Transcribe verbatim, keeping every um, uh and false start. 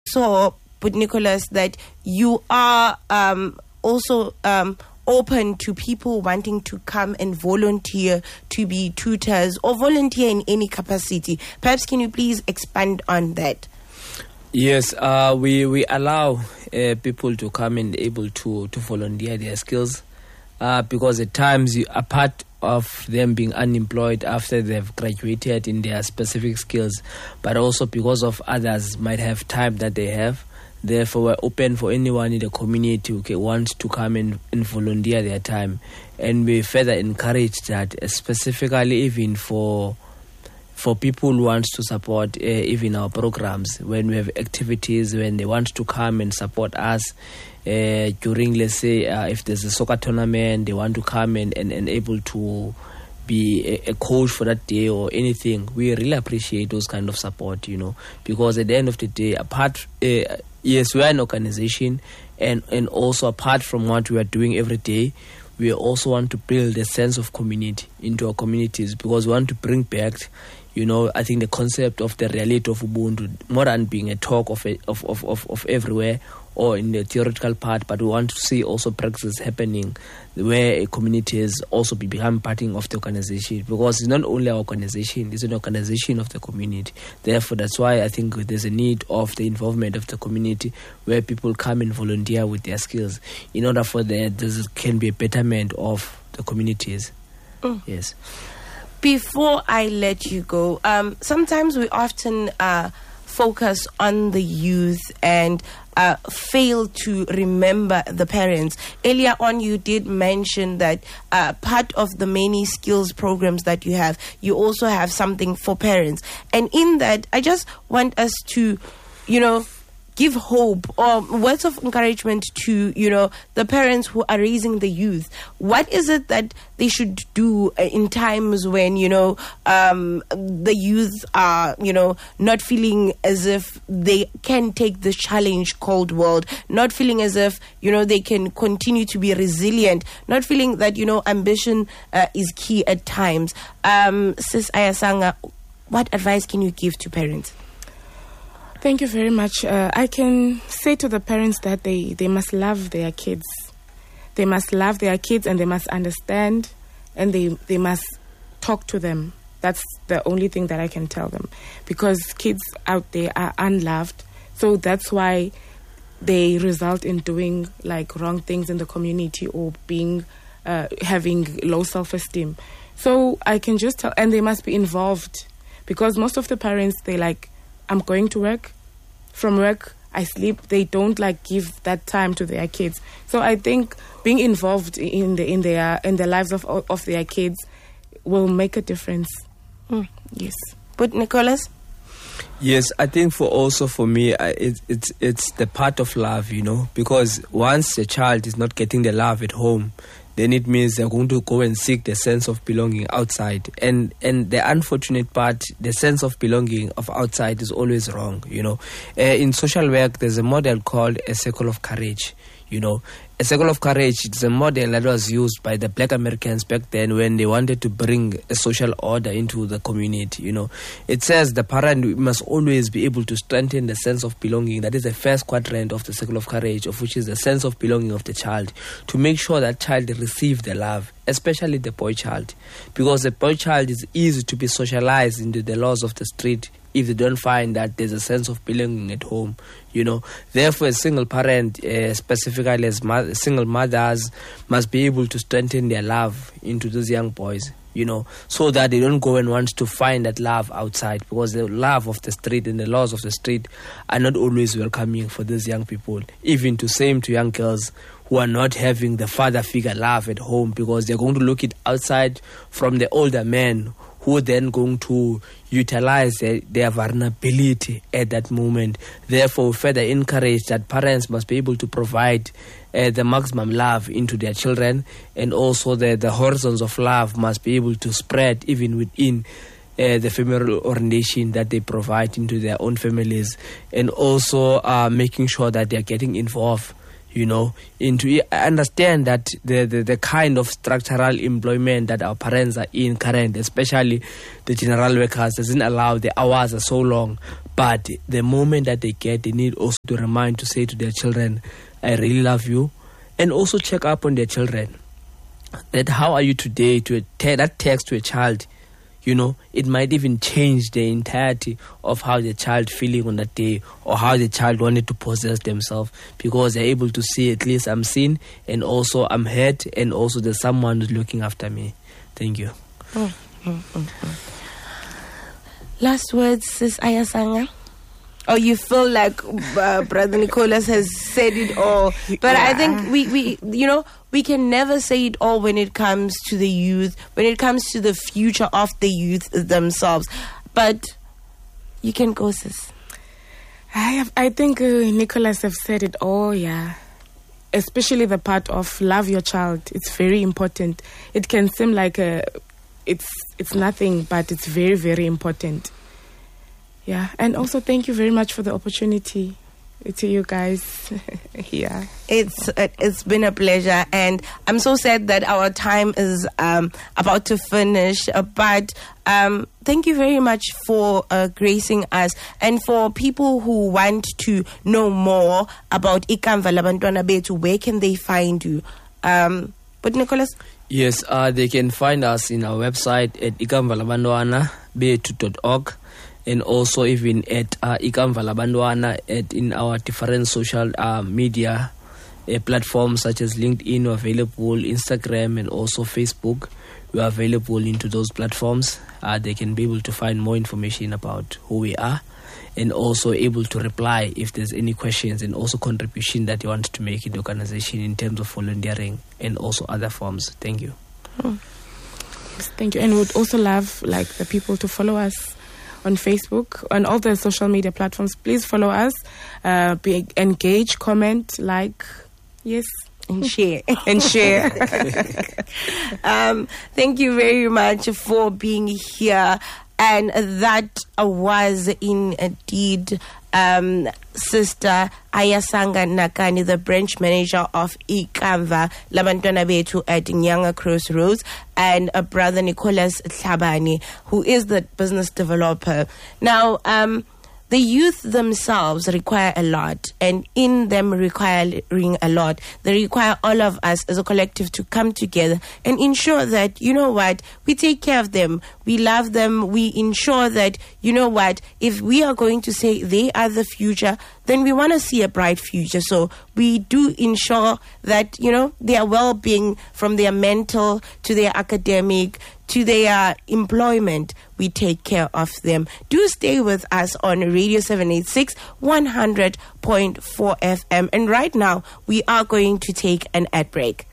saw, but Nicholas, that you are um, also um, open to people wanting to come and volunteer to be tutors or volunteer in any capacity. Perhaps can you please expand on that? Yes, uh, we, we allow uh, people to come and able to, to volunteer their skills uh, because at times, you, apart of them being unemployed after they've graduated in their specific skills, but also because of others might have time that they have. Therefore, we're open for anyone in the community who wants to come and, and volunteer their time. And we further encourage that, uh, specifically even for for people who want to support uh, even our programs, when we have activities, when they want to come and support us uh, during, let's say, uh, if there's a soccer tournament, they want to come and, and, and able to be a, a coach for that day or anything, we really appreciate those kind of support, you know, because at the end of the day, apart, uh, yes, we are an organization, and, and also apart from what we are doing every day, we also want to build a sense of community into our communities, because we want to bring back, you know, I think the concept of the reality of Ubuntu, more than being a talk of, a, of, of, of, of everywhere or in the theoretical part, but we want to see also practice happening where communities also be become part of the organization, because it's not only our organization, it's an organization of the community. Therefore, that's why I think there's a need of the involvement of the community where people come and volunteer with their skills in order for that there can be a betterment of the communities. Mm. Yes. Before I let you go, um, sometimes we often uh, focus on the youth and uh, fail to remember the parents. Earlier on, you did mention that uh, part of the many skills programs that you have, you also have something for parents. And in that, I just want us to, you know, give hope or words of encouragement to, you know, the parents who are raising the youth. What is it that they should do in times when, you know, um, the youth are, you know, not feeling as if they can take this challenge called world, not feeling as if, you know, they can continue to be resilient, not feeling that, you know, ambition uh, is key at times. Um, Sis Ayasanga, what advice can you give to parents? Thank you very much. Uh, I can say to the parents that they, they must love their kids. They must love their kids and they must understand, and they, they must talk to them. That's the only thing that I can tell them, because kids out there are unloved. So that's why they result in doing like wrong things in the community or being uh, having low self-esteem. So I can just tell, and they must be involved, because most of the parents, they like, I'm going to work. From work, I sleep. They don't like give that time to their kids. So I think being involved in the in their in the lives of of their kids will make a difference. Mm. Yes. But Nicholas? Yes, I think for also for me, I, it, it's it's the part of love, you know, because once a child is not getting the love at home, then it means they're going to go and seek the sense of belonging outside. And and the unfortunate part, the sense of belonging of outside is always wrong, you know. Uh, in social work, there's a model called a circle of courage, you know. A circle of courage, it's a model that was used by the Black Americans back then when they wanted to bring a social order into the community, you know. It says the parent must always be able to strengthen the sense of belonging. That is the first quadrant of the circle of courage, of which is the sense of belonging of the child, to make sure that child receives the love, especially the boy child. Because the boy child is easy to be socialized into the laws of the street if they don't find that there's a sense of belonging at home, you know. Therefore, a single parent, uh, specifically as mo- single mothers, must be able to strengthen their love into those young boys, you know, so that they don't go and want to find that love outside, because the love of the street and the laws of the street are not always welcoming for these young people. Even to same to young girls who are not having the father figure love at home, because they're going to look it outside from the older men, who are then going to utilize their, their vulnerability at that moment. Therefore, further encourage that parents must be able to provide uh, the maximum love into their children, and also the, the horizons of love must be able to spread even within uh, the family orientation that they provide into their own families, and also uh, making sure that they're getting involved, you know, into I understand that the, the, the kind of structural employment that our parents are in current, especially the general workers, doesn't allow, the hours are so long. But the moment that they get, they need also to remind, to say to their children, I really love you. And also check up on their children. That how are you today? To a te- that text to a child, you know, it might even change the entirety of how the child feeling on that day, or how the child wanted to possess themselves, because they're able to see, at least I'm seen, and also I'm heard, and also there's someone who's looking after me. Thank you. Mm, mm, mm, mm. Last words, Sis Ayasanga? Or you feel like uh, Brother Nicholas has said it all? But yeah. I think we, we, you know, we can never say it all when it comes to the youth, when it comes to the future of the youth themselves. But you can go, sis. I have, I think uh, Nicholas have said it all, yeah. Especially the part of love your child. It's very important. It can seem like a, it's it's nothing, but it's very, very important. Yeah, and also thank you very much for the opportunity to you guys. Yeah, it's it's been a pleasure, and I'm so sad that our time is um, about to finish. Uh, but um, thank you very much for uh, gracing us, and for people who want to know more about Ikamva Labantwana Bethu, where can they find you? Um, but Nicholas. Yes, uh, they can find us in our website at ikamva labantwana bethu dot org. And also even at uh, Ikamva Labantwana at in our different social uh, media uh, platforms such as LinkedIn, we're available, Instagram, and also Facebook. We are available into those platforms. Uh, they can be able to find more information about who we are, and also able to reply if there's any questions, and also contribution that you want to make in the organization in terms of volunteering and also other forms. Thank you. Oh. Yes, thank you. And we'd also love like the people to follow us on Facebook, on all the social media platforms. Please follow us, uh, be engage, comment, like, yes, and share. and share. um, thank you very much for being here. And that was indeed um, Sister Ayasanga Nakani, the branch manager of Ikamva Labantwana Bethu at Nyanga Crossroads, and a brother Nicholas Tlhabane, who is the business developer. Now, um, the youth themselves require a lot, and in them requiring a lot, they require all of us as a collective to come together and ensure that, you know what, we take care of them, we love them, we ensure that, you know what, if we are going to say they are the future, then we want to see a bright future. So we do ensure that, you know, their well-being, from their mental to their academic to their employment, we take care of them. Do stay with us on Radio seven eighty-six, one hundred point four F M. And right now, we are going to take an ad break.